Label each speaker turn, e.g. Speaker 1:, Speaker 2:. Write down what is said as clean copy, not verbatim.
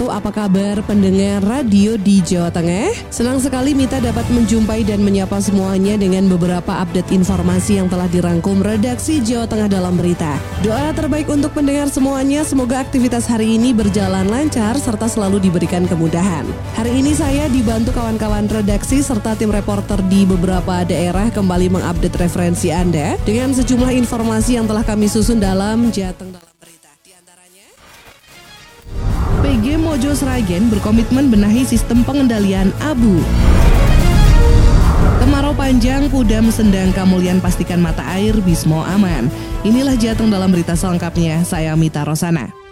Speaker 1: Halo, apa kabar pendengar radio di Jawa Tengah? Senang sekali Mita dapat menjumpai dan menyapa semuanya dengan beberapa update informasi yang telah dirangkum redaksi Jawa Tengah dalam berita. Doa terbaik untuk pendengar semuanya, semoga aktivitas hari ini berjalan lancar serta selalu diberikan kemudahan. Hari ini saya dibantu kawan-kawan redaksi serta tim reporter di beberapa daerah kembali mengupdate referensi Anda dengan sejumlah informasi yang telah kami susun dalam Jateng dalam berita. Di antaranya, PG Mojo Sragen berkomitmen benahi sistem pengendalian abu. Kemarau panjang, Pudam Sendang Kamulyan pastikan mata air Bismo aman. Inilah Jateng dalam berita selengkapnya, saya Mita Rosana.